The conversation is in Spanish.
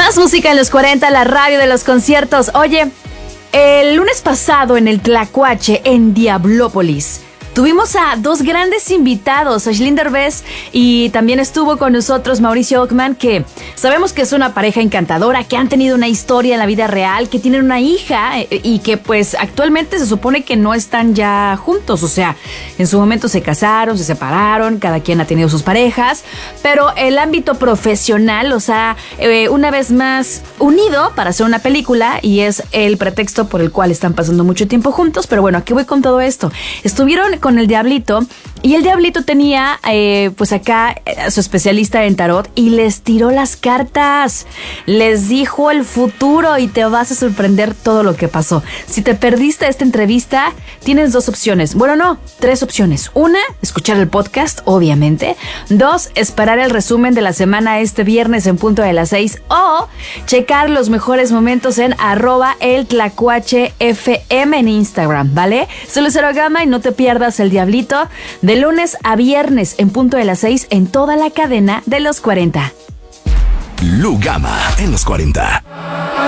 Más música en los 40, la radio de los conciertos. Oye, el lunes pasado en el Tlacuache, en Diablópolis, tuvimos a dos grandes invitados, Aislinn Derbez, y también estuvo con nosotros Mauricio Ockman, que sabemos que es una pareja encantadora, que han tenido una historia en la vida real, que tienen una hija y que pues actualmente se supone que no están ya juntos. O sea, en su momento se casaron, se separaron, cada quien ha tenido sus parejas, pero el ámbito profesional los ha una vez más unido para hacer una película y es el pretexto por el cual están pasando mucho tiempo juntos. Pero bueno, ¿a qué voy con todo esto? Estuvieron con el Diablito y el Diablito tenía pues acá a su especialista en tarot y les tiró las cartas, les dijo el futuro y te vas a sorprender todo lo que pasó. Si te perdiste esta entrevista, tienes dos opciones. Bueno, no, tres opciones. Una, escuchar el podcast, obviamente. Dos, esperar el resumen de la semana este viernes en punto de las 6 o checar los mejores momentos en @eltlacuachefm en Instagram, ¿vale? Soy Lucero Gama y no te pierdas el Diablito de lunes a viernes en punto de las 6 en toda la cadena de los 40. Lu Gama en los 40.